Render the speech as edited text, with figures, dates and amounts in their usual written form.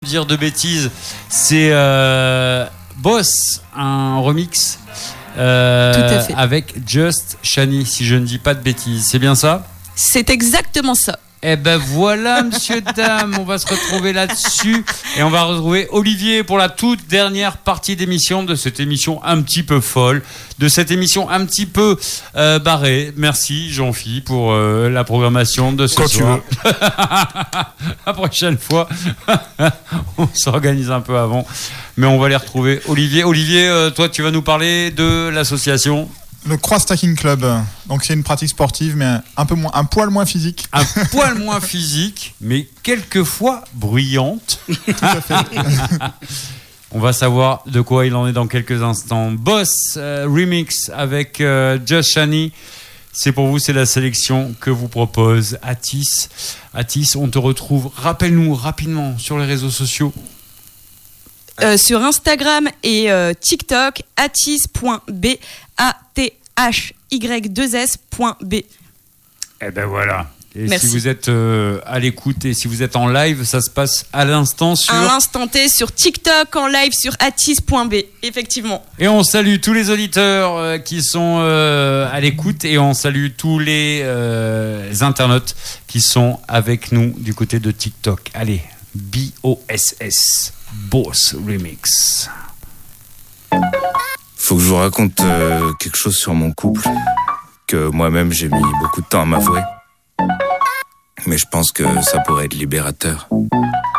dire de bêtises. C'est Boss, un remix Tout à fait. avec Just Shani, si je ne dis pas de bêtises. C'est bien ça ? C'est exactement ça. Eh ben voilà, monsieur, dame, on va se retrouver là-dessus et on va retrouver Olivier pour la toute dernière partie d'émission de cette émission un petit peu folle, de cette émission un petit peu barrée. Merci Jean-Phi pour la programmation de ce Quand soir. Tu veux. La prochaine fois, on s'organise un peu avant, mais on va les retrouver. Olivier, toi tu vas nous parler de l'association. Le Cross Stacking Club. Donc c'est une pratique sportive, mais un poil moins physique. Un poil moins physique, mais quelquefois bruyante. Tout à fait. On va savoir de quoi il en est dans quelques instants. Boss remix avec Just Shani. C'est pour vous, c'est la sélection que vous propose Atis. Atis, on te retrouve. Rappelle-nous rapidement sur les réseaux sociaux. Sur Instagram et TikTok, atis.b, ATHY2S.b. Eh ben voilà. Et Merci. si vous êtes à l'écoute et si vous êtes en live, ça se passe à l'instant sur... À l'instant T sur TikTok, en live sur atis.b, effectivement. Et on salue tous les auditeurs qui sont à l'écoute et on salue tous les internautes qui sont avec nous du côté de TikTok. Allez, BOSS, Boss Remix. Faut que je vous raconte quelque chose sur mon couple que moi-même j'ai mis beaucoup de temps à m'avouer. Mais je pense que ça pourrait être libérateur.